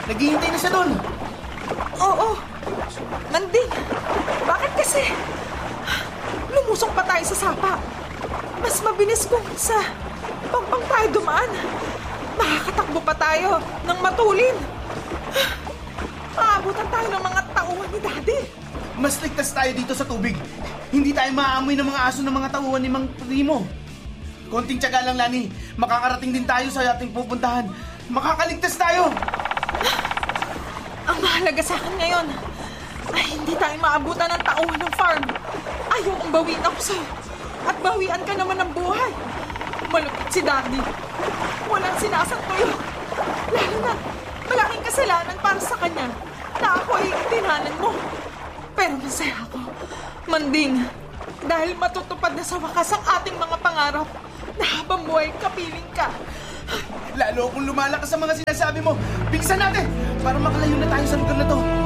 Naghihintay na siya doon. Oo. Manding, bakit kasi? Lumusong pa tayo sa sapa. Mas mabilis kung sa pampang tayo dumaan. Makakatakbo pa tayo ng matulin. Maabutan tayo ng mga tauhan ni Daddy. Mas ligtas tayo dito sa tubig. Hindi tayo maaamoy ng mga aso ng mga tauhan ni Mang Primo. Konting tiyaga lang, Lani. Makakarating din tayo sa ating pupuntahan. Makakaligtas tayo. Ang mahalaga sa akin ngayon ay hindi tayo maabutan ng tauhan ng farm. Ayokong bawiin ako sa'yo. At bawian ka naman ng buhay. Malupit si Daddy. Walang sinasangtuyo. Lalo na malaking kasalanan para sa kanya na ako ay tinanan mo. Pero masaya ako, Manding, dahil matutupad na sa wakas ang ating mga pangarap na habang buhay kapiling ka. Lalo akong lumalakas sa mga sinasabi mo. Bilisan natin para makalayo na tayo sa lugar na to.